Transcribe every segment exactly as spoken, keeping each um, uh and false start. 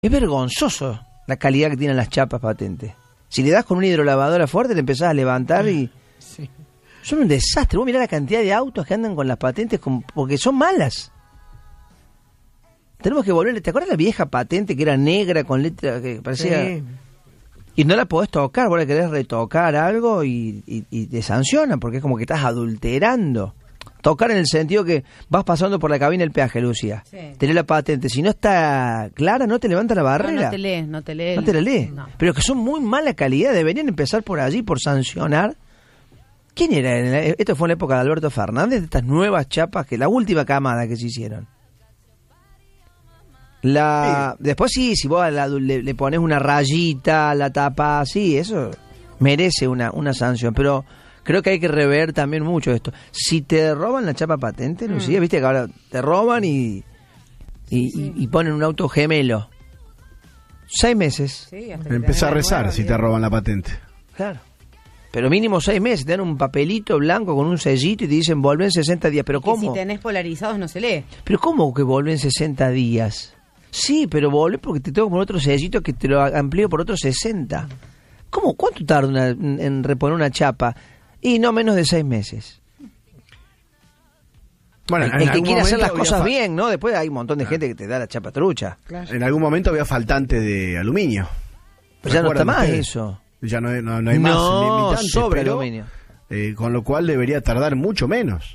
Es vergonzoso la calidad que tienen las chapas patentes. Si le das con una hidrolavadora fuerte, le empezás a levantar y... Sí. Son un desastre. Vos mirá la cantidad de autos que andan con las patentes con... porque son malas. Tenemos que volver... ¿Te acuerdas la vieja patente que era negra con letra que parecía... Sí. Y no la podés tocar, vos le querés retocar algo y, y, y te sancionan porque es como que estás adulterando. Tocar en el sentido que vas pasando por la cabina del peaje, Lucía. Sí. Te lee la patente. Si no está clara, no te levanta la barrera. No, no te lee, no te lee. No te la lee. No. Pero que son muy mala calidad. Deberían empezar por allí, por sancionar. ¿Quién era? Esto fue en la época de Alberto Fernández, de estas nuevas chapas, que la última camada que se hicieron. La sí. Después sí, si vos la, le, le pones una rayita, la tapa, sí, eso merece una, una sanción. Pero creo que hay que rever también mucho esto. Si te roban la chapa patente, mm. Lucía, viste que ahora te roban y, y, sí. y, y ponen un auto gemelo. Seis meses. Sí, Empezá a rezar nueva, si te roban la patente. Claro. Pero mínimo seis meses, te dan un papelito blanco con un sellito y te dicen volver en sesenta días. ¿Pero cómo? Si tenés polarizados no se lee. ¿Pero cómo que volver en sesenta días? Sí, pero volver porque te tengo que poner otro sellito que te lo amplío por otros sesenta. ¿Cómo? ¿Cuánto tarda una, en reponer una chapa? Y no menos de seis meses. Bueno, el, el que quiere hacer las cosas bien, ¿no? Después hay un montón de gente que te da la chapa trucha. Claro. En algún momento había faltante de aluminio. Pero ya no está más ustedes? Eso. Ya no, no, no hay más no, limitantes, sobre pero, aluminio. Eh, con lo cual debería tardar mucho menos.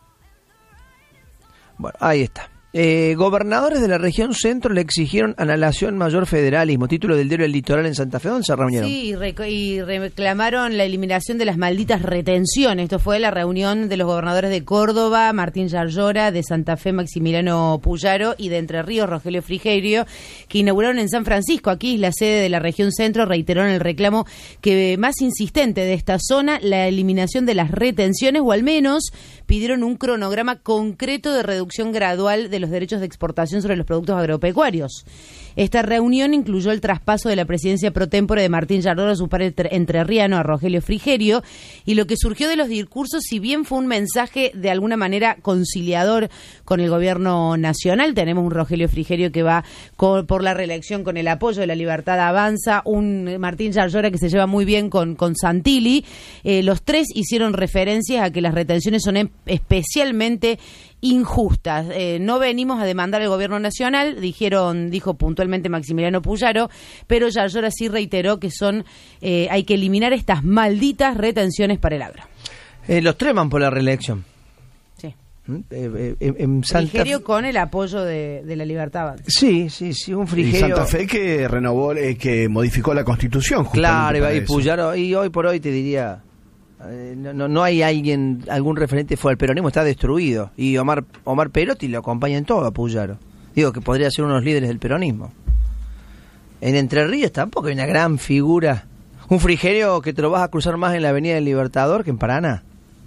Bueno, ahí está. Eh, gobernadores de la región centro le exigieron a la Nación mayor federalismo, título del diario El Litoral en Santa Fe. ¿Dónde se reunieron? Sí, y, rec- y reclamaron la eliminación de las malditas retenciones. Esto fue la reunión de los gobernadores de Córdoba, Martín Yarlora, de Santa Fe, Maximiliano Puyaro, y de Entre Ríos, Rogelio Frigerio, que inauguraron en San Francisco. Aquí la sede de la región centro, reiteraron el reclamo que más insistente de esta zona, la eliminación de las retenciones, o al menos pidieron un cronograma concreto de reducción gradual de los derechos de exportación sobre los productos agropecuarios. Esta reunión incluyó el traspaso de la presidencia pro tempore de Martín Yarlora a su par entrerriano, a Rogelio Frigerio, y lo que surgió de los discursos, si bien fue un mensaje de alguna manera conciliador con el gobierno nacional, tenemos un Rogelio Frigerio que va con, por la reelección con el apoyo de La Libertad Avanza, un Martín Yarlora que se lleva muy bien con, con Santilli, eh, los tres hicieron referencias a que las retenciones son em- especialmente injustas. Eh, no venimos a demandar al gobierno nacional, dijeron, dijo puntualmente Maximiliano Puyaro, pero Yarlora sí reiteró que son, eh, hay que eliminar estas malditas retenciones para el agro. Eh, los tres van por la reelección. Sí. Eh, eh, en Santa Frigerio Fe... con el apoyo de, de La Libertad Avanza. Sí, sí, sí, un Frigerio. Y Santa Fe que renovó, eh, que modificó la Constitución. Claro, y Puyaro, y hoy por hoy te diría... No, no, no hay alguien, algún referente fuera. El peronismo está destruido. Y Omar Omar Perotti lo acompaña en todo a Puyaro. Digo que podría ser uno de los líderes del peronismo. En Entre Ríos tampoco hay una gran figura. Un Frigerio que te lo vas a cruzar más en la Avenida del Libertador que en Paraná.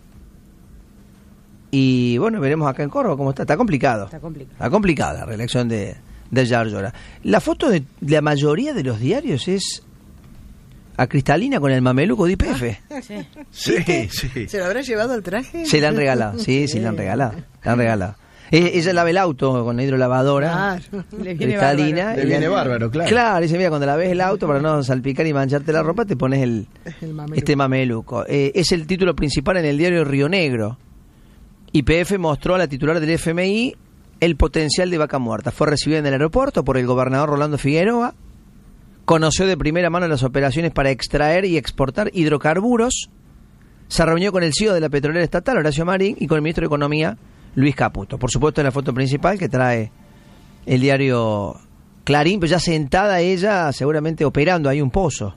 Y bueno, veremos acá en Córdoba cómo está. Está complicado. Está complicado. Está complicada la reelección de, de Yarlora. La foto de la mayoría de los diarios es a Cristalina con el mameluco de I P F. Sí. Sí, sí. ¿Se lo habrá llevado el traje? Se le han regalado, sí, sí, le han regalado. Le han regalado. Eh, ella lava el auto con la hidrolavadora. Claro. Le viene Cristalina. bárbaro. Le viene bárbaro, claro. Claro, dice, mira, cuando laves el auto, para no salpicar y mancharte la ropa, te pones el, El mameluco. este mameluco. Eh, es el título principal en el diario Río Negro. Y P F mostró a la titular del F M I el potencial de vaca muerta. Fue recibida en el aeropuerto por el gobernador Rolando Figueroa. Conoció de primera mano las operaciones para extraer y exportar hidrocarburos. Se reunió con el C E O de la petrolera estatal, Horacio Marín, y con el ministro de Economía, Luis Caputo. Por supuesto, en la foto principal que trae el diario Clarín, pero ya sentada ella, seguramente operando ahí un pozo.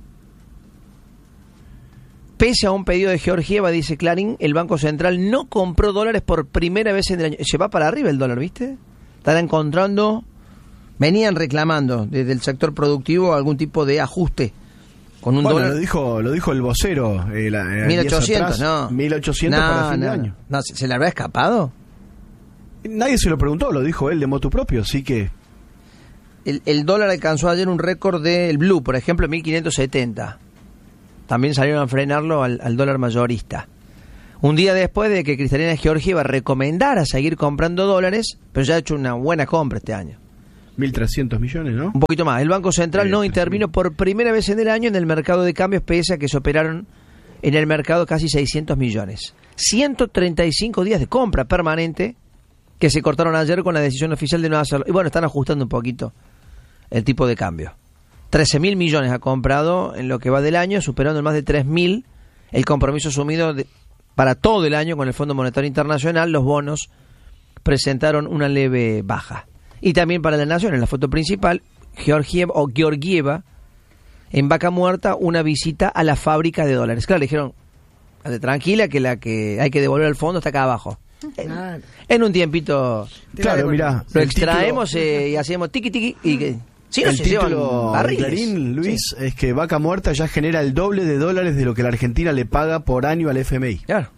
Pese a un pedido de Georgieva, dice Clarín, el Banco Central no compró dólares por primera vez en el año. Se va para arriba el dólar, ¿viste? Están encontrando... Venían reclamando desde el sector productivo algún tipo de ajuste con un bueno, dólar. Lo dijo, lo dijo el vocero. Eh, la, eh, mil ochocientos, no. mil ochocientos no, para fin no, de año. No, ¿se, ¿se le habrá escapado? Nadie se lo preguntó, lo dijo él de motu propio, así que... El, el dólar alcanzó ayer un récord del Blue, por ejemplo, mil quinientos setenta. También salieron a frenarlo al, al dólar mayorista. Un día después de que Cristalina Georgieva recomendara seguir comprando dólares, pero ya ha hecho una buena compra este año. mil trescientos millones, ¿no? Un poquito más. El Banco Central Sí, no sí, intervino sí. por primera vez en el año en el mercado de cambios, pese a que se operaron en el mercado casi seiscientos millones. ciento treinta y cinco días de compra permanente que se cortaron ayer con la decisión oficial de no hacerlo. Y bueno, están ajustando un poquito el tipo de cambio. trece mil millones ha comprado en lo que va del año, superando en más de tres mil el compromiso asumido de, para todo el año con el Fondo Monetario Internacional. Los bonos presentaron una leve baja. Y también para la Nación, en la foto principal, Georgieva, o Georgieva, en Vaca Muerta, una visita a la fábrica de dólares. Claro, le dijeron, tranquila, que la que hay que devolver al fondo está acá abajo. En, en un tiempito, Claro, mirá, lo el extraemos título- eh, y hacemos tiqui tiqui y que si no el se llevan título de barriles. Clarín, Luis, Sí, es que Vaca Muerta ya genera el doble de dólares de lo que la Argentina le paga por año al F M I. claro.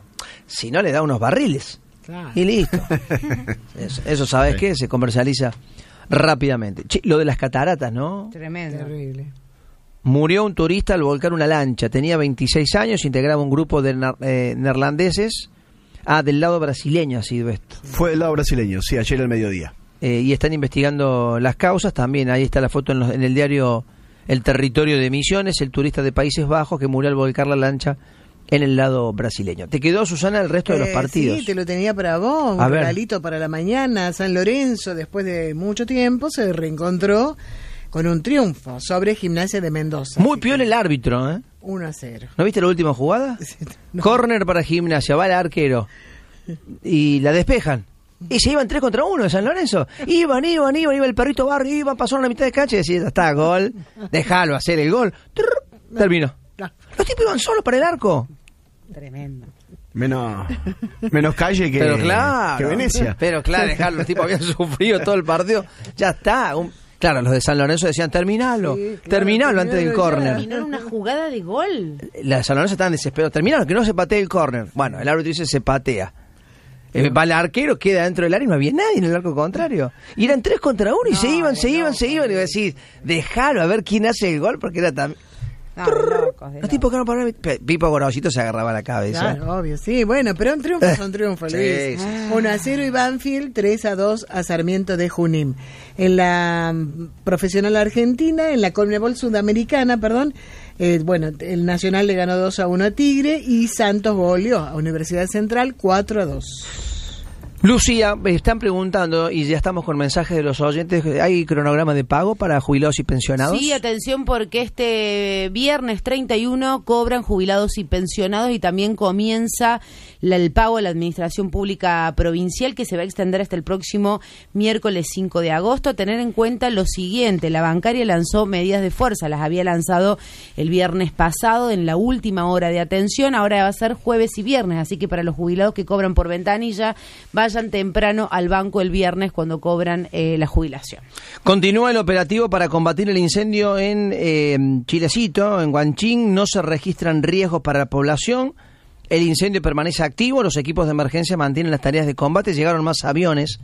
Si no le da unos barriles Claro. y listo. Eso, eso ¿sabes qué? Se comercializa rápidamente. Che, lo de las cataratas, ¿no? Tremendo. Terrible. Murió un turista al volcar una lancha. Tenía veintiséis años, integraba un grupo de ner- eh, neerlandeses. Ah, del lado brasileño ha sido esto. Fue del lado brasileño, sí, ayer al mediodía. Eh, y están investigando las causas. También ahí está la foto en, los- en el diario El Territorio de Misiones, el turista de Países Bajos que murió al volcar la lancha en el lado brasileño. ¿Te quedó, Susana, el resto de los Eh, partidos? Sí, te lo tenía para vos, A un ver. regalito para la mañana. San Lorenzo, después de mucho tiempo, se reencontró con un triunfo sobre Gimnasia de Mendoza. Muy piola el árbitro, ¿eh? uno a cero. ¿No viste la última jugada? No. Corner para Gimnasia, va el arquero y la despejan. Y se iban tres contra uno de San Lorenzo. Iban, iban, iban, iba el perrito Barrio, iban, pasaron la mitad de cancha y decían, ya está, gol, déjalo hacer el gol. Trrr, terminó. No. Los tipos iban solos para el arco. Tremendo. Menos, menos calle que, Pero claro, que Venecia. Pero claro, dejarlo, los tipos habían sufrido todo el partido. Ya está. Un- claro, los de San Lorenzo decían, terminalo, Sí, claro, terminalo antes del terminalo ya. córner. Terminó en una jugada de gol. Los de San Lorenzo estaban desesperados, terminalo, que no se patee el córner. Bueno, el árbitro dice, se patea. Eh, va el arquero, queda dentro del área y no había nadie en el arco contrario. Y eran tres contra uno y se iban, se iban, se iban. Y vos decís, dejalo a ver quién hace el gol, porque era tan... No, de locos, de Los tipos locos. que no paraban. Pipo Gorosito se agarraba la cabeza. Claro, obvio, sí. Bueno, pero un triunfo son triunfos, Sí, Luis. sí. uno a cero y Banfield, tres a dos a Sarmiento de Junín. En la mm, profesional argentina, en la Conmebol sudamericana, perdón, eh, bueno, el Nacional le ganó dos a uno a Tigre y Santos goleó a Universidad Central cuatro a dos. Lucía, me están preguntando, y ya estamos con mensajes de los oyentes, ¿hay cronograma de pago para jubilados y pensionados? Sí, atención porque este viernes treinta y uno cobran jubilados y pensionados y también comienza la- el pago a la Administración Pública Provincial que se va a extender hasta el próximo miércoles cinco de agosto. Tener en cuenta lo siguiente, la bancaria lanzó medidas de fuerza, las había lanzado el viernes pasado en la última hora de atención, ahora va a ser jueves y viernes, así que para los jubilados que cobran por ventanilla, vayan temprano al banco el viernes cuando cobran eh, la jubilación. Continúa el operativo para combatir el incendio en eh, Chilecito, en Huanchín. No se registran riesgos para la población. El incendio permanece activo. Los equipos de emergencia mantienen las tareas de combate. Llegaron más aviones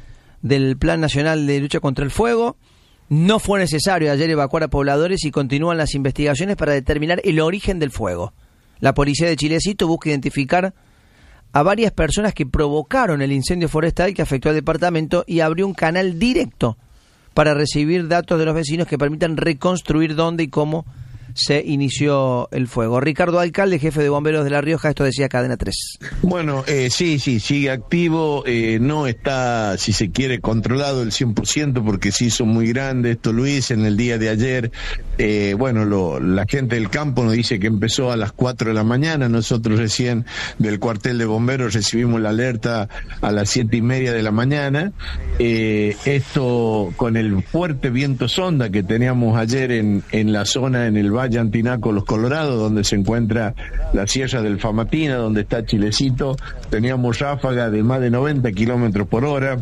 del Plan Nacional de Lucha contra el Fuego. No fue necesario ayer evacuar a pobladores y continúan las investigaciones para determinar el origen del fuego. La policía de Chilecito busca identificar a varias personas que provocaron el incendio forestal que afectó al departamento y abrió un canal directo para recibir datos de los vecinos que permitan reconstruir dónde y cómo se inició el fuego. Ricardo Alcalde, jefe de bomberos de La Rioja, esto decía Cadena tres. Bueno, eh, sí, sí, sigue activo, eh, no está, si se quiere, controlado el cien por ciento porque se hizo muy grande esto, Luis, en el día de ayer. Eh, bueno, lo, la gente del campo nos dice que empezó a las cuatro de la mañana, nosotros recién del cuartel de bomberos recibimos la alerta a las siete y media de la mañana. Eh, esto con el fuerte viento sonda que teníamos ayer en, en la zona, en el Valle Antinaco, Los Colorados, donde se encuentra la Sierra del Famatina, donde está Chilecito, teníamos ráfaga de más de noventa kilómetros por hora.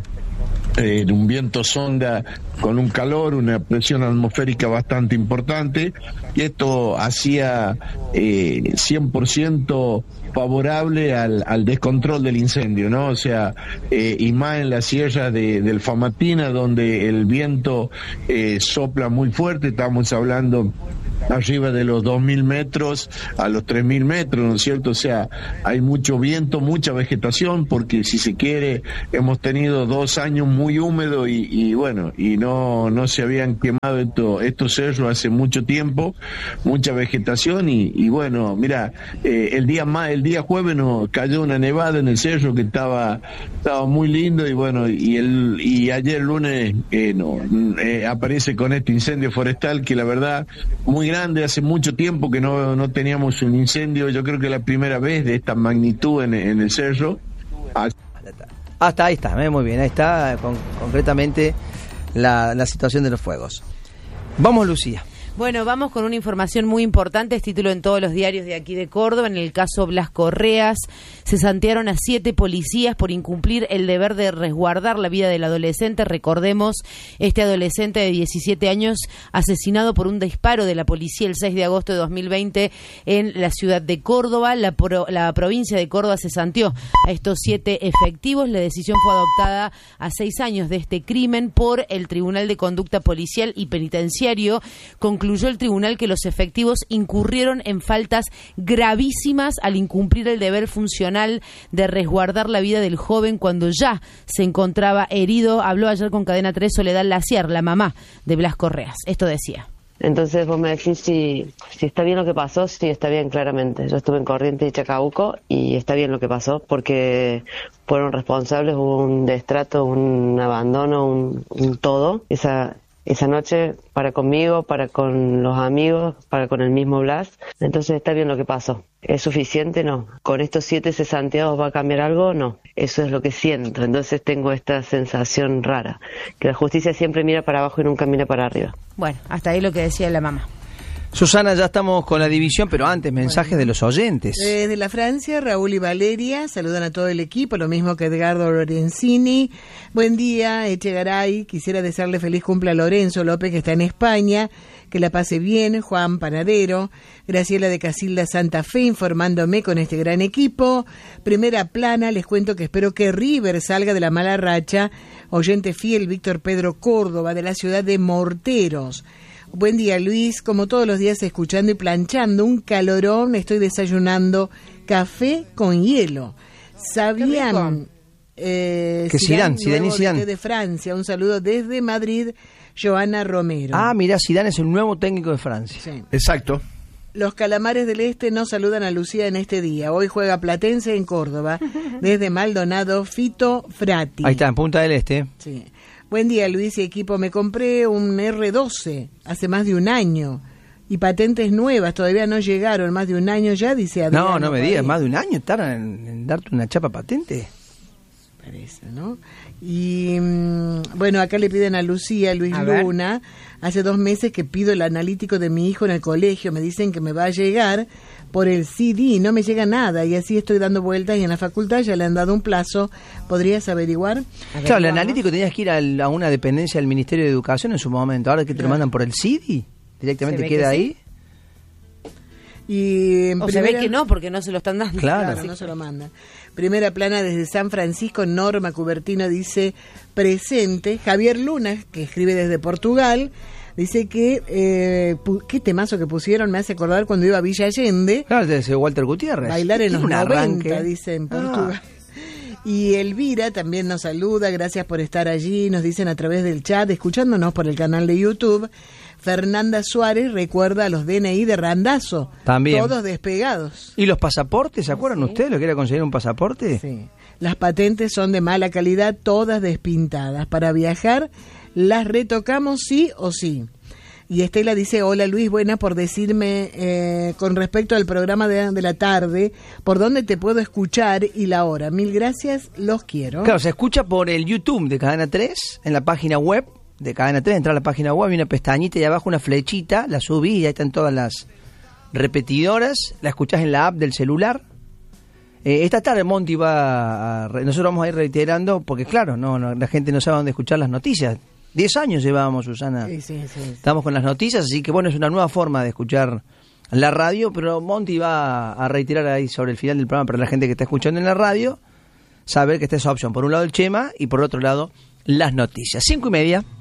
Eh, un viento sonda con un calor, una presión atmosférica bastante importante, y esto hacía eh, cien por ciento favorable al, al descontrol del incendio, ¿no? O sea, eh, y más en la sierra de, del Famatina, donde el viento eh, sopla muy fuerte, estamos hablando arriba de los dos mil metros a los tres mil metros, ¿no es cierto? O sea, hay mucho viento, mucha vegetación, porque si se quiere, hemos tenido dos años muy húmedos y, y bueno, y no, no se habían quemado esto, estos cerros hace mucho tiempo, mucha vegetación y, y bueno, mira, eh, el día más, el día jueves nos cayó una nevada en el cerro que estaba, estaba muy lindo y bueno, y el, y ayer lunes eh, no, eh, aparece con este incendio forestal que la verdad muy grande, hace mucho tiempo que no, no teníamos un incendio, yo creo que la primera vez de esta magnitud en, en el cerro. Hasta ahí está, ¿eh? Muy bien, ahí está con, concretamente la, la situación de los fuegos. Vamos, Lucía. Bueno, vamos con una información muy importante, es título en todos los diarios de aquí de Córdoba. En el caso Blas Correas, se santearon a siete policías por incumplir el deber de resguardar la vida del adolescente. Recordemos, este adolescente de diecisiete años asesinado por un disparo de la policía el seis de agosto de dos mil veinte en la ciudad de Córdoba. La, pro, la provincia de Córdoba se santeó a estos siete efectivos. La decisión fue adoptada a seis años de este crimen por el Tribunal de Conducta Policial y Penitenciario. Concluyó el tribunal que los efectivos incurrieron en faltas gravísimas al incumplir el deber funcional de resguardar la vida del joven cuando ya se encontraba herido. Habló ayer con Cadena tres Soledad Lacier, la mamá de Blas Correas. Esto decía. Entonces vos me decís si, si está bien lo que pasó. Sí, está bien, claramente. Yo estuve en Corrientes y Chacabuco y está bien lo que pasó porque fueron responsables, hubo un destrato, un abandono, un, un todo. Esa esa noche para conmigo, para con los amigos, para con el mismo Blas. Entonces está bien lo que pasó. ¿Es suficiente? No. ¿Con estos siete cesanteados va a cambiar algo? No. Eso es lo que siento. Entonces tengo esta sensación rara, que la justicia siempre mira para abajo y nunca mira para arriba. Bueno, hasta ahí lo que decía la mamá. Susana, ya estamos con la división, pero antes mensajes bueno, de los oyentes. Desde la Francia, Raúl y Valeria saludan a todo el equipo, lo mismo que Edgardo Lorenzini. Buen día, Echegaray. Quisiera desearle feliz cumple a Lorenzo López, que está en España, que la pase bien. Juan Panadero. Graciela de Casilda Santa Fe, informándome con este gran equipo. Primera plana, les cuento que espero que River salga de la mala racha. Oyente fiel, Víctor Pedro Córdoba, de la ciudad de Morteros. Buen día, Luis. Como todos los días, escuchando y planchando, un calorón. Estoy desayunando café con hielo. ¿Sabían? Eh, que Zidane, Zidane y Zidane. De Francia. Un saludo desde Madrid, Joana Romero. Ah, mira, Zidane es el nuevo técnico de Francia. Sí. Exacto. Los Calamares del Este no saludan a Lucía en este día. Hoy juega Platense en Córdoba. Desde Maldonado, Fito Frati. Ahí está, en Punta del Este. Sí. Buen día, Luis y equipo. Me compré un erre doce hace más de un año y patentes nuevas todavía no llegaron. Más de un año ya, dice Adriano. No, no me digas, más de un año tardan en, en darte una chapa patente. Parece, ¿no? Y mmm, bueno, acá le piden a Lucía, Luis a Luna. Ver. Hace dos meses que pido el analítico de mi hijo en el colegio. Me dicen que me va a llegar por el C D, no me llega nada y así estoy dando vueltas y en la facultad ya le han dado un plazo. ¿Podrías averiguar? Claro, el analítico tenías que ir a, a una dependencia del Ministerio de Educación en su momento. Ahora que te claro. lo mandan por el C D, directamente queda ahí. Sí. Y o primera... se ve que no, porque no se lo están dando. Claro, claro, no se lo mandan. Primera plana desde San Francisco, Norma Cubertino dice presente. Javier Luna, que escribe desde Portugal, dice que eh, pu- qué temazo que pusieron, me hace acordar cuando iba a Villa Allende. Claro, desde Walter Gutiérrez. Bailar en los noventa, arranque. dice en Portugal. Ah. Y Elvira también nos saluda, gracias por estar allí, nos dicen a través del chat, escuchándonos por el canal de YouTube. Fernanda Suárez recuerda a los D N I de Randazzo, también. Todos despegados. ¿Y los pasaportes? ¿Se acuerdan ¿Sí? ustedes lo que era conseguir un pasaporte? Sí. Las patentes son de mala calidad, todas despintadas. Para viajar las retocamos sí o sí. Y Estela dice, hola Luis, buena por decirme eh, con respecto al programa de, de la tarde, por dónde te puedo escuchar y la hora. Mil gracias, los quiero. Claro, se escucha por el YouTube de Cadena tres, en la página web de Cadena tres, entrar a la página web, hay una pestañita y abajo una flechita, la subí y ahí están todas las repetidoras, la escuchás en la app del celular. Eh, esta tarde Monty va a, nosotros vamos a ir reiterando, porque claro, no, no la gente no sabe dónde escuchar las noticias. Diez años llevábamos, Susana. Sí, sí, sí. Estamos con las noticias, así que bueno, es una nueva forma de escuchar la radio, pero Monty va a reiterar ahí sobre el final del programa para la gente que está escuchando en la radio, saber que está esa opción. Por un lado el Chema y por otro lado las noticias. Cinco y media.